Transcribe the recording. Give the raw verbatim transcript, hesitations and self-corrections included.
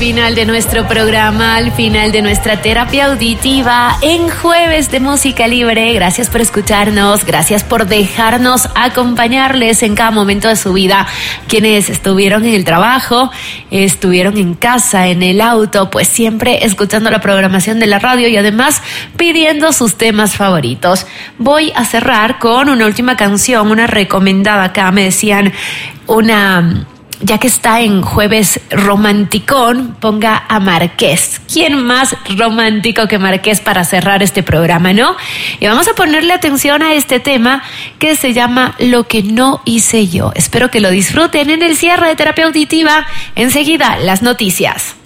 final de nuestro programa, al final de nuestra terapia auditiva en Jueves de Música Libre. Gracias por escucharnos, gracias por dejarnos acompañarles en cada momento de su vida. Quienes estuvieron en el trabajo, estuvieron en casa, en el auto, pues siempre escuchando la programación de la radio y además pidiendo sus temas favoritos. Voy a cerrar con una última canción, una recomendada acá. Me decían una... Ya que está en Jueves Romanticón, ponga a Marqués. ¿Quién más romántico que Marqués para cerrar este programa, no? Y vamos a ponerle atención a este tema que se llama Lo que no hice yo. Espero que lo disfruten en el cierre de Terapia Auditiva. Enseguida, las noticias.